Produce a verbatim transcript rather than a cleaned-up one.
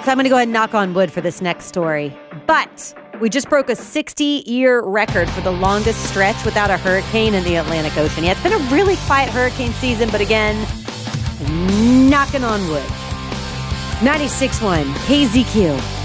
So I'm going to go ahead and knock on wood for this next story. But we just broke a sixty-year record for the longest stretch without a hurricane in the Atlantic Ocean. Yeah, it's been a really quiet hurricane season, but again, knocking on wood. ninety-six point one K Z Q.